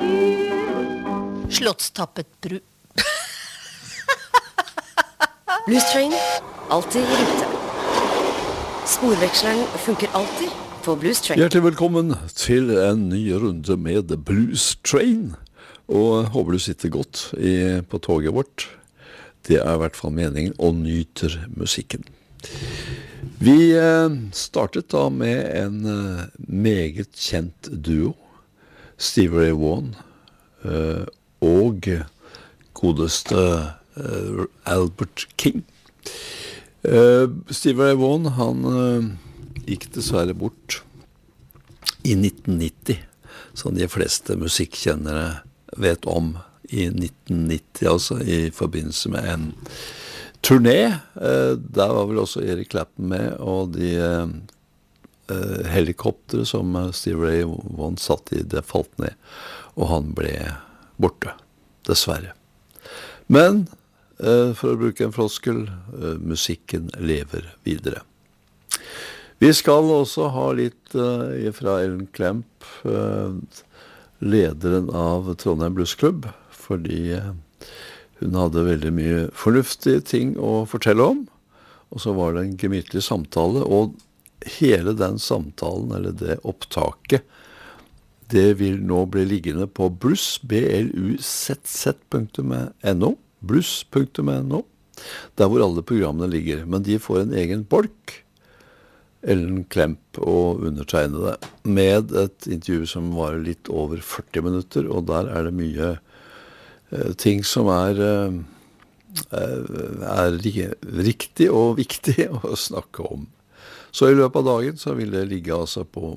Slottstappet bru. Blues Train, alltid i rute. Sporveksleren funker alltid på Blues Train. Hjertelig velkommen til en ny runde med Blues Train. Og håper du sitter godt på toget vårt. Det er i hvert fall meningen, og nyter musikken. Vi startet da med en meget kjent duo, Stevie Ray Vaughan og godeste Albert King. Stevie Ray Vaughan, han gikk dessverre bort i 1990, som de fleste musikkjennere vet om, i 1990, altså i forbindelse med en turné. Der var vel også Eric Clapton med, og de helikoptere som Stevie Ray Vaughan satt i, det falt ned, og han ble borte, dessverre. Men, for å bruke en floskel, musikken lever videre. Vi skal også ha litt fra Ellen Klemp, lederen av Trondheim Blues Club, fordi hun hadde veldig mye fornuftige ting å fortelle om, og så var det en gemytlig samtale, og hele den samtalen, eller det opptaket, det vil nå bli liggende på blues, blusz.no, blues.no, der hvor alle programmene ligger, men de får en egen bolk, Ellen Klemp og undertegnede, med et intervju som var litt over 40 minutter, og der er det mye ting som er riktig og viktig å snakke om. Så i løpet av dagen så vil det ligge altså på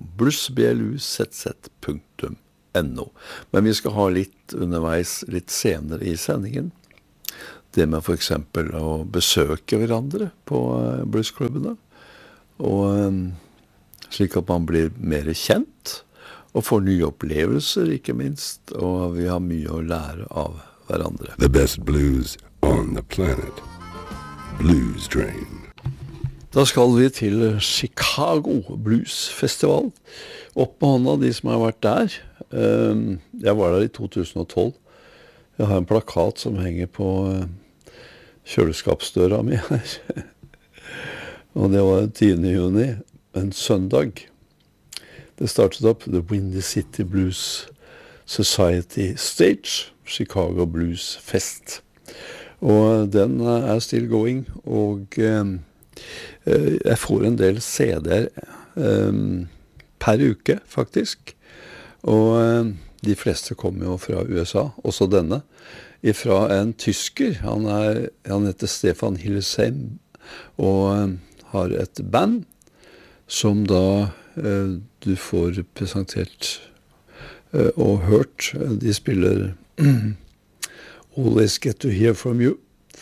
blusz.no. Men vi skal ha litt underveis, litt senere i sendingen. Det med for eksempel å besøke hverandre på bluesklubbene. Og slik at man blir mer kjent, og får nye opplevelser, ikke minst. Og vi har mye å lære av hverandre. The best blues on the planet. Blues Train. Da skal vi til Chicago Blues Festival. Opp med hånda, de som har vært der. Jeg var der i 2012. Jeg har en plakat som henger på kjøleskapsdøra mi her. Og det var 10. juni, en søndag. Det startet opp The Windy City Blues Society Stage, Chicago Blues Fest. Og den er still going, og jeg får en del CD-er per uke, faktisk. Og de fleste kommer jo fra USA, også denne, fra en tysker. Han heter Stefan Hillesheim, og har et band som da du får presentert og hørt. De spiller Always Get to Hear From You.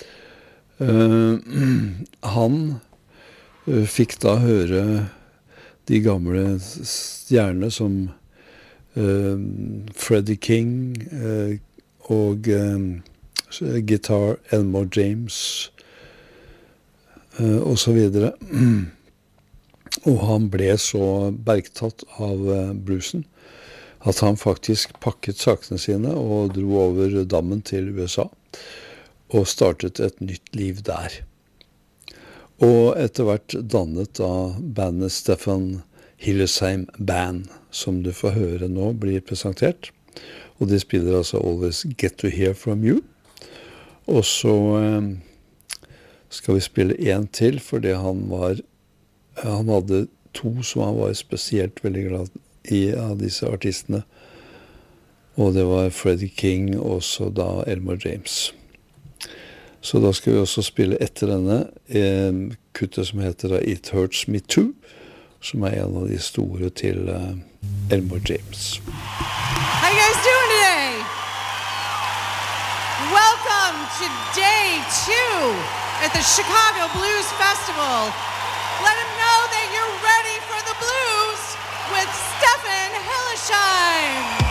Han fikk da høre de gamle stjernene som Freddie King og Guitar Elmore James og så videre. Og han ble så bergtatt av bluesen at han faktisk pakket sakene sine og dro over dammen til USA og startet et nytt liv der. Og etter hvert dannet da bandet Stefan Hillesheim Band, som du får høre nå, blir presentert. Og de spiller altså Always Get to Hear From You. Og så skal vi spille en til, fordi han hadde to som han var spesielt veldig glad i av disse artistene. Og det var Freddie King og så da Elmore James. Så da skal vi også spille etter denne kuttet som heter It Hurts Me Too, som er en av de store til Elmore James. How you guys doing today? Welcome to day 2 at the Chicago Blues Festival. Let them know that you're ready for the blues with Stefan Hillesheim.